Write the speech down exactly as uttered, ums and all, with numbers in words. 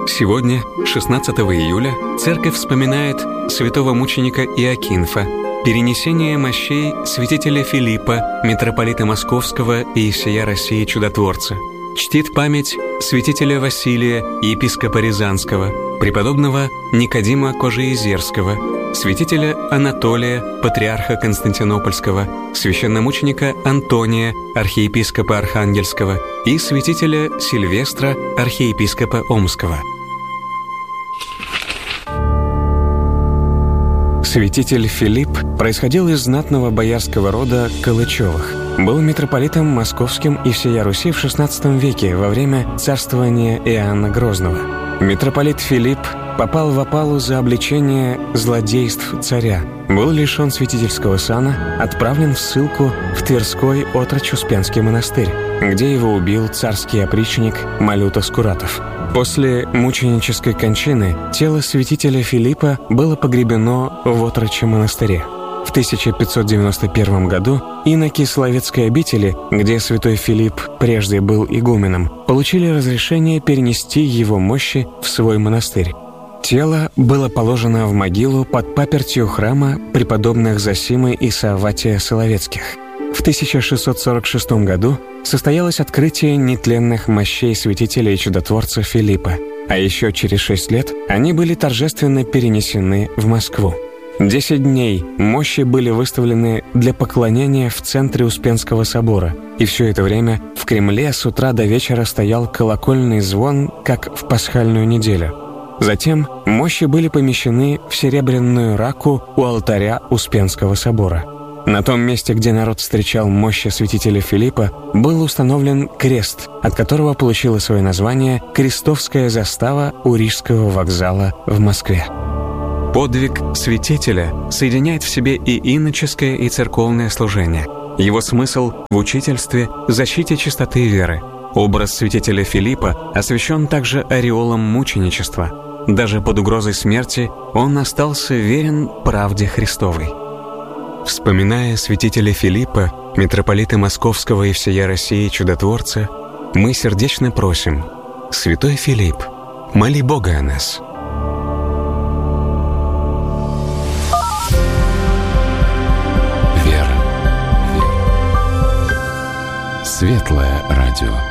Сегодня, шестнадцатого июля, церковь вспоминает святого мученика Иокинфа, перенесение мощей святителя Филиппа, митрополита Московского и всея России чудотворца. Чтит память святителя Василия, епископа Рязанского, преподобного Никодима Кожеизерского, святителя Анатолия, патриарха Константинопольского, священномученика Антония, архиепископа Архангельского и святителя Сильвестра, архиепископа Омского. Святитель Филипп происходил из знатного боярского рода Калычевых. Был митрополитом московским и всея Руси в шестнадцатом веке во время царствования Иоанна Грозного. Митрополит Филипп попал в опалу за обличение злодейств царя, был лишен святительского сана, отправлен в ссылку в Тверской Отрочь-Успенский монастырь, где его убил царский опричник Малюта Скуратов. После мученической кончины тело святителя Филиппа было погребено в Отрочьем монастыре. В тысяча пятьсот девяносто первом году иноки Соловецкой обители, где святой Филипп прежде был игуменом, получили разрешение перенести его мощи в свой монастырь. Тело было положено в могилу под папертью храма преподобных Зосимы и Савватия Соловецких. В тысяча шестьсот сорок шестом году состоялось открытие нетленных мощей святителя и чудотворца Филиппа, а еще через шесть лет они были торжественно перенесены в Москву. Десять дней мощи были выставлены для поклонения в центре Успенского собора, и все это время в Кремле с утра до вечера стоял колокольный звон, как в пасхальную неделю. Затем мощи были помещены в серебряную раку у алтаря Успенского собора. На том месте, где народ встречал мощи святителя Филиппа, был установлен крест, от которого получила свое название Крестовская застава у Рижского вокзала в Москве. Подвиг святителя соединяет в себе и иноческое, и церковное служение. Его смысл в учительстве, защите чистоты веры. Образ святителя Филиппа освящен также ореолом мученичества. Даже под угрозой смерти он остался верен правде Христовой. Вспоминая святителя Филиппа, митрополита Московского и всея России чудотворца, мы сердечно просим: Святой Филипп, моли Бога о нас. Светлое радио.